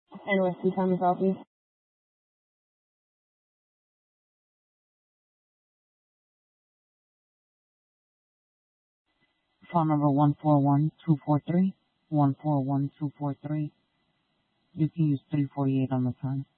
And rest of the time without you. Phone number 141-243. 141-243. You can use 348 on the time.